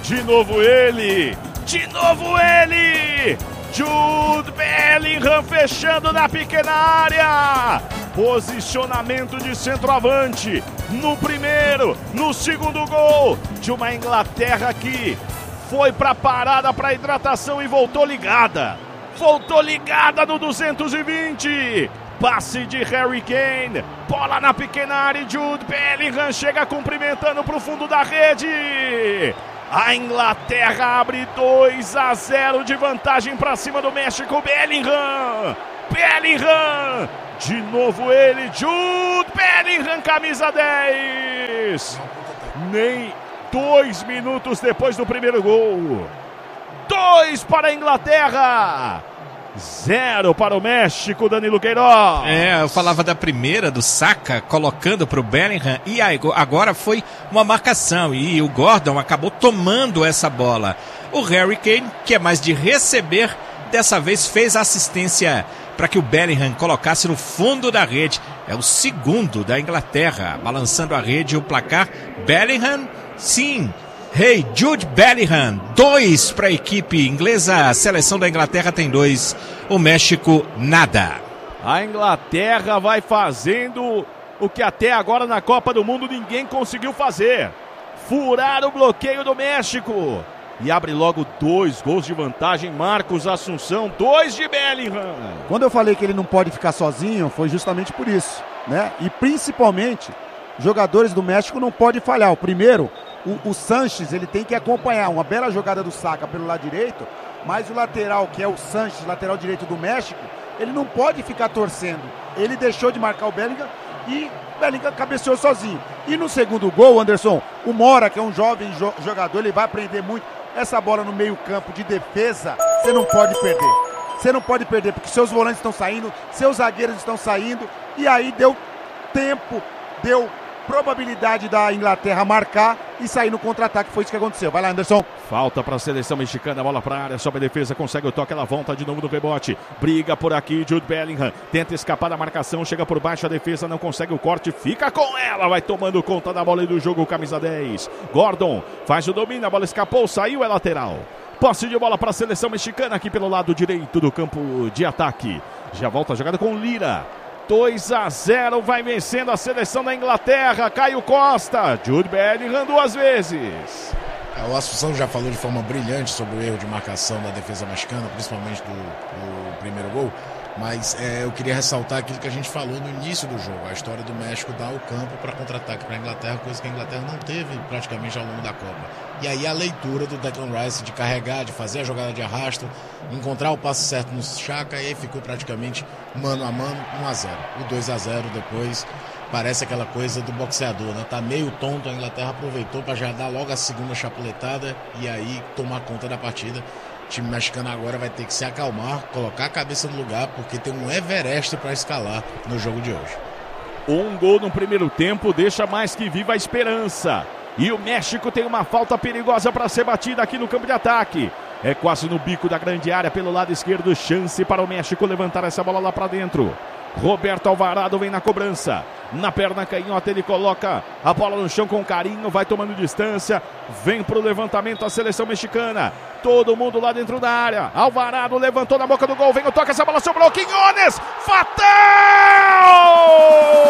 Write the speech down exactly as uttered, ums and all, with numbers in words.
De novo ele. De novo ele. Jude Bellingham fechando na pequena área. Posicionamento de centroavante. No primeiro, no segundo gol de uma Inglaterra que foi para parada, para hidratação e voltou ligada. Voltou ligada no duzentos e vinte. Passe de Harry Kane. Bola na pequena área e Jude Bellingham chega cumprimentando para o fundo da rede. A Inglaterra abre dois a zero de vantagem para cima do México. Bellingham. Bellingham. De novo ele, Jude Bellingham, camisa dez. Nem dois minutos depois do primeiro gol. Dois para a Inglaterra. Zero para o México, Danilo Queiroz. É, eu falava da primeira, do Saka, colocando para o Bellingham, e agora foi uma marcação, e o Gordon acabou tomando essa bola. O Harry Kane, que é mais de receber, dessa vez fez a assistência para que o Bellingham colocasse no fundo da rede. É o segundo da Inglaterra, balançando a rede, o placar. Bellingham, sim. Hey, Jude Bellingham, dois para a equipe inglesa, a seleção da Inglaterra tem dois, o México nada. A Inglaterra vai fazendo o que até agora na Copa do Mundo ninguém conseguiu fazer. Furar o bloqueio do México. E abre logo dois gols de vantagem, Marcos Assunção, dois de Bellingham. Quando eu falei que ele não pode ficar sozinho, foi justamente por isso, né? E principalmente, jogadores do México não podem falhar. O primeiro... O, o Sanches, ele tem que acompanhar uma bela jogada do Saka pelo lado direito, mas o lateral, que é o Sanches, lateral direito do México, ele não pode ficar torcendo. Ele deixou de marcar o Bellingham e o Bellingham cabeceou sozinho. E no segundo gol, Anderson, o Mora, que é um jovem jo- jogador, ele vai aprender muito. Essa bola no meio campo de defesa, você não pode perder. Você não pode perder, porque seus volantes estão saindo, seus zagueiros estão saindo, e aí deu tempo, deu probabilidade da Inglaterra marcar e sair no contra-ataque. Foi isso que aconteceu. Vai lá, Anderson. Falta para a seleção mexicana, bola para a área, sobe a defesa, consegue o toque, ela volta de novo no rebote, briga por aqui, Jude Bellingham tenta escapar da marcação, chega por baixo, a defesa não consegue o corte, fica com ela, vai tomando conta da bola e do jogo, camisa dez, Gordon faz o domínio, a bola escapou, saiu, é lateral. Posse de bola para a seleção mexicana aqui pelo lado direito do campo de ataque, já volta a jogada com Lira. dois a zero, vai vencendo a seleção da Inglaterra. Caio Costa, Jude Bellingham duas vezes. O Assunção já falou de forma brilhante sobre o erro de marcação da defesa mexicana, principalmente do, do primeiro gol. Mas é, eu queria ressaltar aquilo que a gente falou no início do jogo. A história do México dar o campo para contra-ataque para a Inglaterra, coisa que a Inglaterra não teve praticamente ao longo da Copa. E aí a leitura do Declan Rice de carregar, de fazer a jogada de arrasto, encontrar o passe certo no Xhaka, e aí ficou praticamente mano a mano, um a zero. O dois a zero depois parece aquela coisa do boxeador, né? Tá meio tonto, a Inglaterra aproveitou para já dar logo a segunda chapuletada e aí tomar conta da partida. O time mexicano agora vai ter que se acalmar, colocar a cabeça no lugar, porque tem um Everest para escalar no jogo de hoje. Um gol no primeiro tempo deixa mais que viva a esperança. E o México tem uma falta perigosa para ser batida aqui no campo de ataque. É quase no bico da grande área pelo lado esquerdo. Chance para o México levantar essa bola lá para dentro. Roberto Alvarado vem na cobrança. Na perna canhota ele coloca a bola no chão com carinho. Vai tomando distância. Vem para o levantamento a seleção mexicana. Todo mundo lá dentro da área. Alvarado levantou na boca do gol. Vem o toque, essa bola sobrou. Quinones. Fatal!